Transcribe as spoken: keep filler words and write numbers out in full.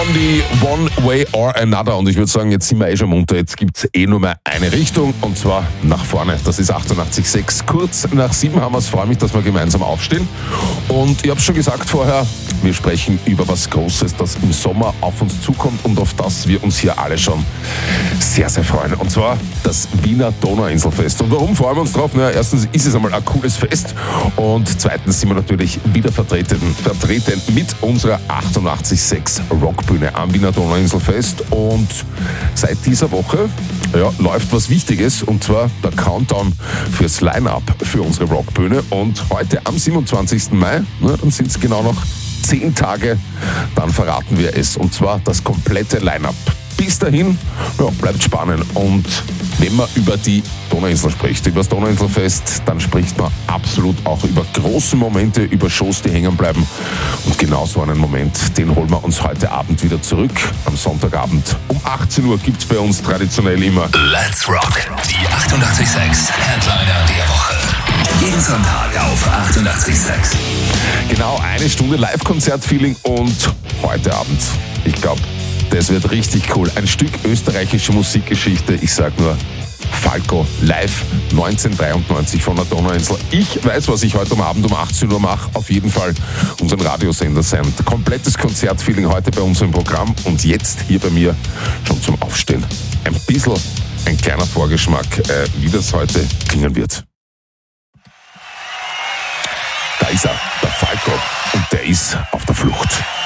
Blondie, One Way or Another. Und ich würde sagen, jetzt sind wir eh schon munter. Jetzt gibt es eh nur mehr eine Richtung und zwar nach vorne. Das ist achtundachtzig Komma sechs. Kurz nach sieben haben wir es. Freue mich, dass wir gemeinsam aufstehen. Und ich habe es schon gesagt vorher, wir sprechen über was Großes, das im Sommer auf uns zukommt und auf das wir uns hier alle schon sehr, sehr freuen. Und zwar das Wiener Donauinselfest. Und warum freuen wir uns drauf? Naja, erstens ist es einmal ein cooles Fest und zweitens sind wir natürlich wieder vertreten, vertreten mit unserer achtundachtzig Komma sechs Rockbühne am Wiener Donauinselfest. Und seit dieser Woche ja, läuft was Wichtiges und zwar der Countdown fürs Line-Up für unsere Rockbühne. Und heute am siebenundzwanzigsten Mai, ne, dann sind es genau noch zehn Tage, dann verraten wir es und zwar das komplette Line-Up. Bis dahin, ja, bleibt spannend. Und wenn man über die Donauinsel spricht, über das Donauinselfest, dann spricht man absolut auch über große Momente, über Shows, die hängen bleiben. Und genau so einen Moment, den holen wir uns heute Abend wieder zurück. Am Sonntagabend um achtzehn Uhr gibt es bei uns traditionell immer Let's Rock, die achtundachtzig Komma sechs Headliner der Woche. Jeden Sonntag auf achtundachtzig Komma sechs. Genau eine Stunde Live-Konzert-Feeling und heute Abend, ich glaube, das wird richtig cool. Ein Stück österreichische Musikgeschichte. Ich sag nur Falco live neunzehnhundertdreiundneunzig von der Donauinsel. Ich weiß, was ich heute am Abend um achtzehn Uhr mache. Auf jeden Fall unseren Radiosender sein. Komplettes Konzertfeeling heute bei uns im Programm und jetzt hier bei mir schon zum Aufstehen. Ein bisschen ein kleiner Vorgeschmack, äh, wie das heute klingen wird. Da ist er, der Falco. Und der ist auf der Flucht.